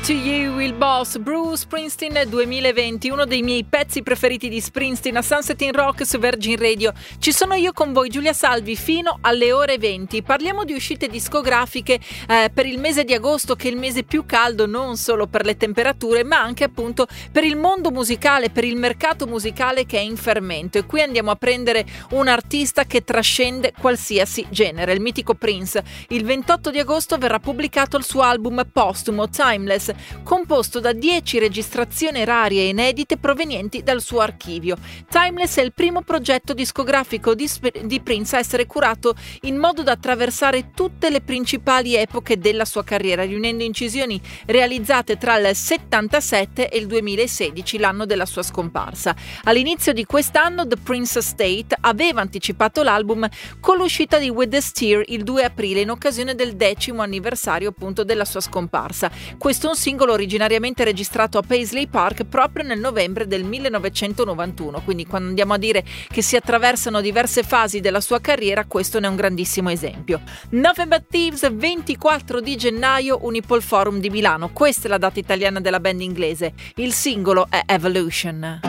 to You, il boss Bruce Springsteen 2020, uno dei miei pezzi preferiti di Springsteen a Sunset in Rock su Virgin Radio. Ci sono io con voi, Giulia Salvi, fino alle ore 20. Parliamo di uscite discografiche per il mese di agosto, che è il mese più caldo non solo per le temperature ma anche appunto per il mondo musicale, per il mercato musicale che è in fermento. E qui andiamo a prendere un artista che trascende qualsiasi genere, il mitico Prince. Il 28 di agosto verrà pubblicato il suo album postumo Timeless, composto da 10 registrazioni rare e inedite provenienti dal suo archivio. Timeless è il primo progetto discografico di Prince a essere curato in modo da attraversare tutte le principali epoche della sua carriera, riunendo incisioni realizzate tra il 77 e il 2016, l'anno della sua scomparsa. All'inizio di quest'anno The Prince Estate aveva anticipato l'album con l'uscita di With the Steer il 2 aprile, in occasione del 10° anniversario appunto della sua scomparsa. Questo è un singolo originariamente registrato a Paisley Park proprio nel novembre del 1991, quindi quando andiamo a dire che si attraversano diverse fasi della sua carriera, questo ne è un grandissimo esempio. November Thieves, 24 di gennaio, Unipol Forum di Milano. Questa è la data italiana della band inglese. Il singolo è Evolution.